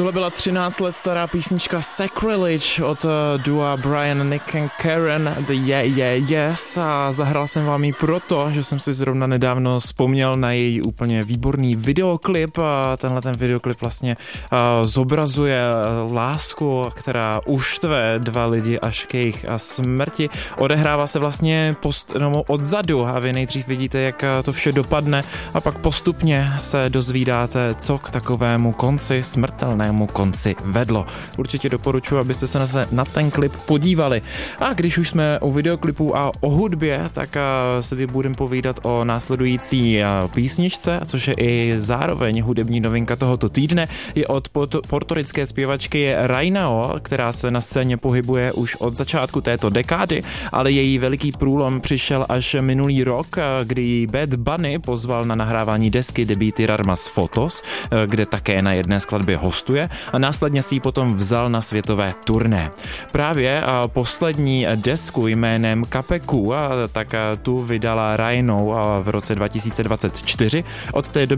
Tohle byla 13 let stará písnička Sacrilege od dua Brian, Nick and Karen, The Yeah Yeah Yes, a zahrál jsem vám ji proto, že jsem si zrovna nedávno vzpomněl na její úplně výborný videoklip. Tenhle ten videoklip vlastně zobrazuje lásku, která uštve dva lidi až k jejich smrti. Odehrává se vlastně odzadu a vy nejdřív vidíte, jak to vše dopadne a pak postupně se dozvídáte, co k takovému konci, smrtelnému konci vedlo. Určitě doporučuji, abyste se na ten klip podívali. A když už jsme u videoklipů a o hudbě, tak se budeme povídat o následující písničce, což je i zároveň hudební novinka tohoto týdne. Je od portorické zpěvačky Rainao, která se na scéně pohybuje už od začátku této dekády, ale její veliký průlom přišel až minulý rok, kdy Bad Bunny pozval na nahrávání desky The Tirarmas Photos, kde také na jedné skladbě hostuje, a následně si ji potom vzal na světové turné. Právě poslední desku jménem Kapeku, tak tu vydala Rainao v roce 2024. Od té doby